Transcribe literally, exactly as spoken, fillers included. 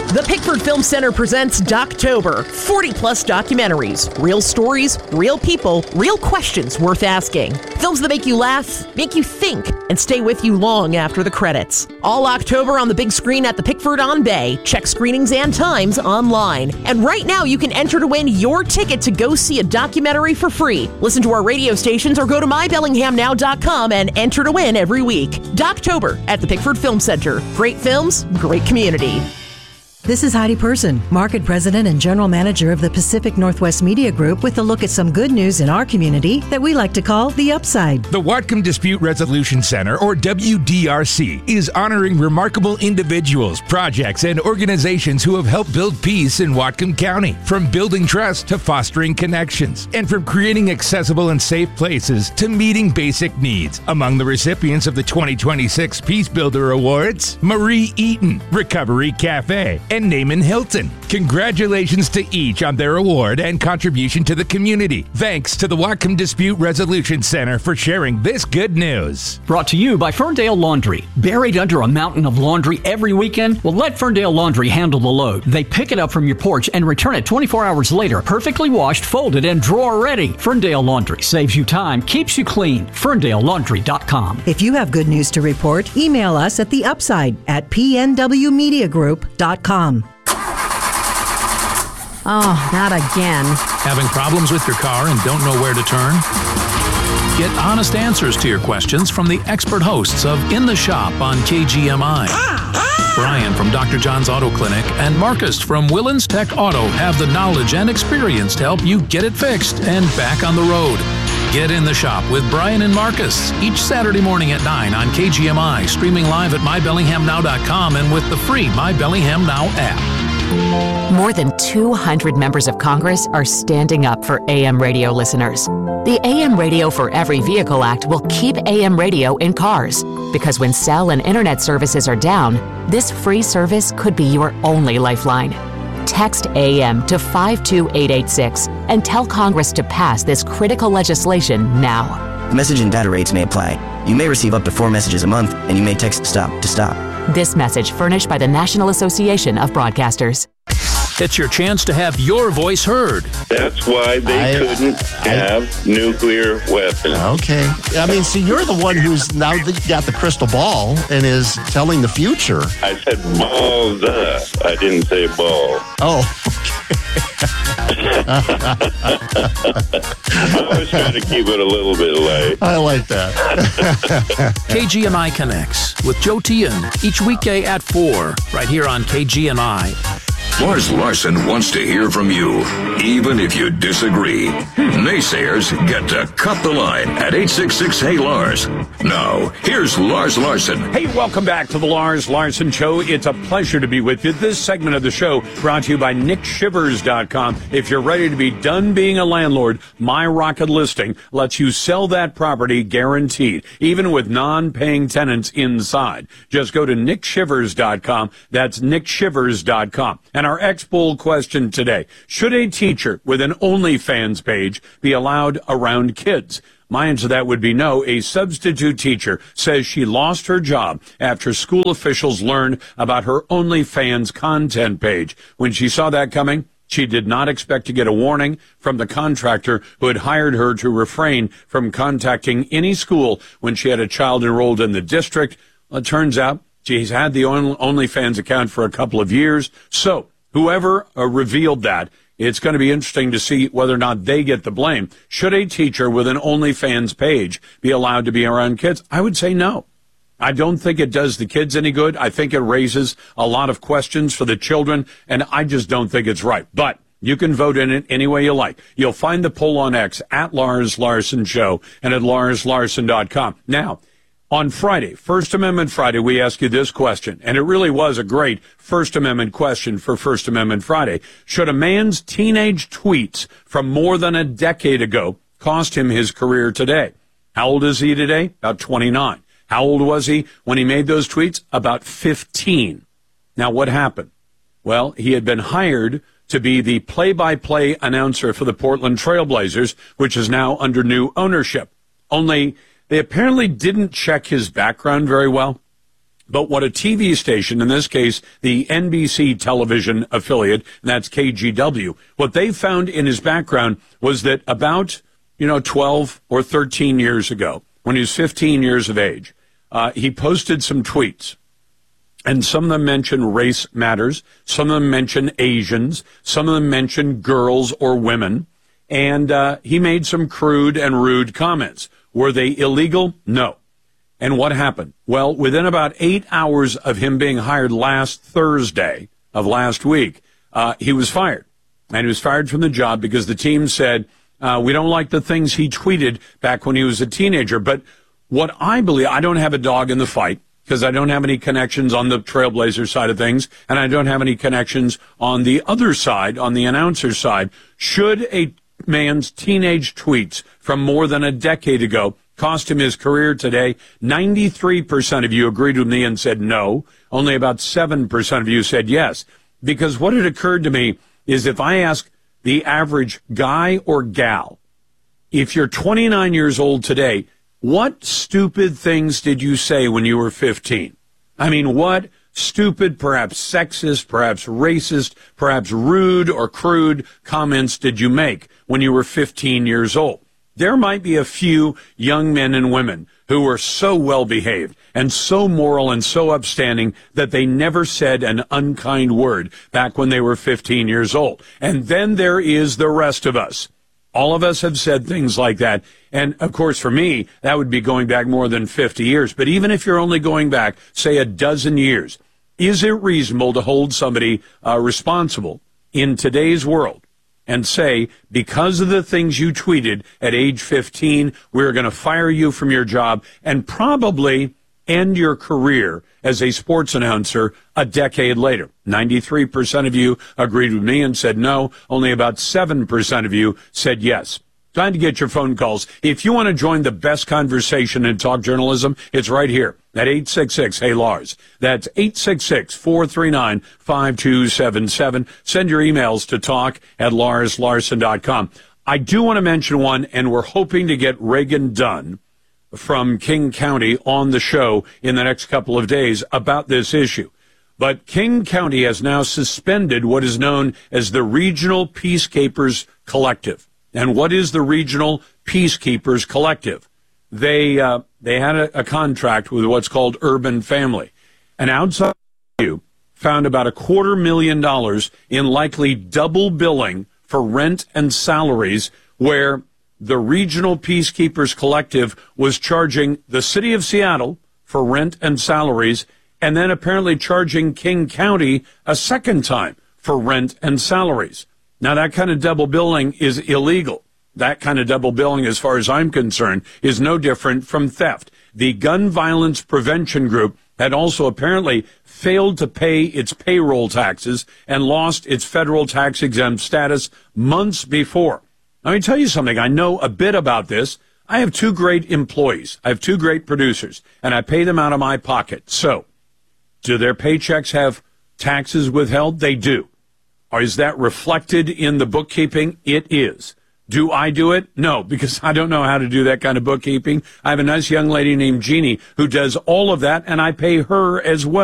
The Pickford Film Center presents Doctober. forty plus documentaries. Real stories, real people, real questions worth asking. Films that make you laugh, make you think, and stay with you long after the credits. All October on the big screen at the Pickford on Bay. Check screenings and times online. And right now you can enter to win your ticket to go see a documentary for free. Listen to our radio stations or go to my bellingham now dot com and enter to win every week. Doctober at the Pickford Film Center. Great films, great community. This is Heidi Person, Market President and General Manager of the Pacific Northwest Media Group, with a look at some good news in our community that we like to call the upside. The Whatcom Dispute Resolution Center, or W D R C, is honoring remarkable individuals, projects, and organizations who have helped build peace in Whatcom County. From building trust to fostering connections, and from creating accessible and safe places to meeting basic needs. Among the recipients of the twenty twenty-six Peace Builder Awards, Marie Eaton, Recovery Cafe, and Naaman Hilton. Congratulations to each on their award and contribution to the community. Thanks to the Whatcom Dispute Resolution Center for sharing this good news. Brought to you by Ferndale Laundry. Buried under a mountain of laundry every weekend? Well, let Ferndale Laundry handle the load. They pick it up from your porch and return it twenty-four hours later, perfectly washed, folded, and drawer ready. Ferndale Laundry saves you time, keeps you clean. Ferndale Laundry dot com. If you have good news to report, email us at the upside at p n w media group dot com. Oh, not again. Having problems with your car and don't know where to turn? Get honest answers to your questions from the expert hosts of In the Shop on K G M I. Brian from Doctor John's Auto Clinic and Marcus from Willens Tech Auto have the knowledge and experience to help you get it fixed and back on the road. Get In the Shop with Brian and Marcus each Saturday morning at nine on K G M I, streaming live at my bellingham now dot com and with the free My Bellingham Now app. More than two hundred members of Congress are standing up for A M radio listeners. The A M Radio for Every Vehicle Act will keep A M radio in cars, because when cell and internet services are down, this free service could be your only lifeline. Text A M to five two eight eight six and tell Congress to pass this critical legislation now. The message and data rates may apply. You may receive up to four messages a month, and you may text STOP to stop. This message furnished by the National Association of Broadcasters. It's your chance to have your voice heard. That's why they I, couldn't I, have I, nuclear weapons. Okay. I mean, see, you're the one who's now got the crystal ball and is telling the future. I said balls up. I didn't say ball. Oh, I was trying to keep it a little bit light. I like that. K G M I Connects with Joe Tian each weekday at four, right here on K G M I. Lars Larson wants to hear from you, even if you disagree. Naysayers get to cut the line at eight six six, Hey Lars. Now, here's Lars Larson. Hey, welcome back to the Lars Larson Show. It's a pleasure to be with you. This segment of the show brought to you by Nick Shivers dot com. If you're ready to be done being a landlord, My Rocket Listing lets you sell that property guaranteed, even with non-paying tenants inside. Just go to Nick Shivers dot com. That's Nick Shivers dot com. And our X-Poll question today: should a teacher with an OnlyFans page be allowed around kids? My answer to that would be no. A substitute teacher says she lost her job after school officials learned about her OnlyFans content page. When she saw that coming, she did not expect to get a warning from the contractor who had hired her to refrain from contacting any school when she had a child enrolled in the district. Well, it turns out she's had the OnlyFans account for a couple of years. So whoever uh, revealed that, it's going to be interesting to see whether or not they get the blame. Should a teacher with an OnlyFans page be allowed to be around kids? I would say no. I don't think it does the kids any good. I think it raises a lot of questions for the children, and I just don't think it's right. But you can vote in it any way you like. You'll find the poll on X at Lars Larson Show and at Lars Larson dot com. Now, on Friday, First Amendment Friday, we asked you this question, and it really was a great First Amendment question for First Amendment Friday. Should a man's teenage tweets from more than a decade ago cost him his career today? How old is he today? About twenty-nine. How old was he when he made those tweets? About fifteen. Now, what happened? Well, he had been hired to be the play-by-play announcer for the Portland Trail Blazers, which is now under new ownership. Only they apparently didn't check his background very well. But what a T V station, in this case, the N B C television affiliate, and that's K G W, what they found in his background was that about, you know, twelve or thirteen years ago, when he was fifteen years of age, uh, he posted some tweets. And some of them mention race matters. Some of them mention Asians. Some of them mention girls or women. And uh, he made some crude and rude comments. Were they illegal? No. And what happened? Well, within about eight hours of him being hired last Thursday of last week, uh, he was fired. And he was fired from the job because the team said, uh, we don't like the things he tweeted back when he was a teenager. But what I believe, I don't have a dog in the fight because I don't have any connections on the Trailblazer side of things, and I don't have any connections on the other side, on the announcer side. Should a man's teenage tweets from more than a decade ago cost him his career today? ninety-three percent of you agreed with me and said no. Only about seven percent of you said yes. Because what had occurred to me is if I ask the average guy or gal, if you're twenty-nine years old today, what stupid things did you say when you were fifteen? I mean, what stupid, perhaps sexist, perhaps racist, perhaps rude or crude comments did you make when you were fifteen years old? There might be a few young men and women who were so well behaved and so moral and so upstanding that they never said an unkind word back when they were fifteen years old. And then there is the rest of us. All of us have said things like that. And, of course, for me, that would be going back more than fifty years. But even if you're only going back, say, a dozen years, is it reasonable to hold somebody uh, responsible in today's world and say, because of the things you tweeted at age fifteen, we're going to fire you from your job and probably end your career as a sports announcer a decade later? ninety-three percent of you agreed with me and said no. Only about seven percent of you said yes. Time to get your phone calls. If you want to join the best conversation in talk journalism, it's right here at eight six six, hey Lars. That's eight six six, four three nine, five two seven seven. Send your emails to talk at lars larson dot com. I do want to mention one, and we're hoping to get Reagan Dunn from King County on the show in the next couple of days about this issue. But King County has now suspended what is known as the Regional Peacekeepers Collective. And what is the Regional Peacekeepers Collective? They uh, they had a, a contract with what's called Urban Family. And outside you found about a quarter million dollars in likely double billing for rent and salaries, where the Regional Peacekeepers Collective was charging the city of Seattle for rent and salaries, and then apparently charging King County a second time for rent and salaries. Now, that kind of double billing is illegal. That kind of double billing, as far as I'm concerned, is no different from theft. The Gun Violence Prevention Group had also apparently failed to pay its payroll taxes and lost its federal tax-exempt status months before. Let me tell you something. I know a bit about this. I have two great employees. I have two great producers, and I pay them out of my pocket. So, do their paychecks have taxes withheld? They do. Or is that reflected in the bookkeeping? It is. Do I do it? No, because I don't know how to do that kind of bookkeeping. I have a nice young lady named Jeannie who does all of that, and I pay her as well.